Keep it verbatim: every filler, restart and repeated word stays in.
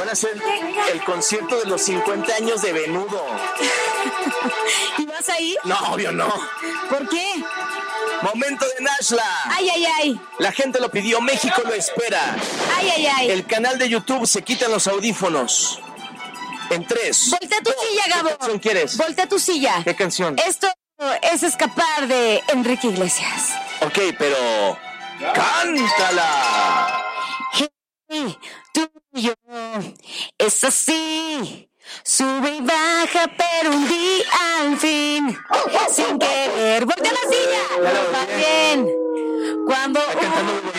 van a hacer el concierto de los cincuenta años de Venudo. ¿Y vas ahí? No, obvio no. ¿Por qué? Momento de Nashla. Ay, ay, ay. La gente lo pidió, México lo espera. Ay, ay, ay. El canal de YouTube se quitan los audífonos. En tres. Voltea tu dos, silla, Gabo. ¿Qué canción quieres? Voltea tu silla. ¿Qué canción? Esto es Escapar de Enrique Iglesias. Ok, pero... ¡cántala! Hey, tú y yo, es así. Sube y baja, pero un día al fin, sin querer. ¡Voltea la silla! Claro, Va bien. Cuando... Está cantando muy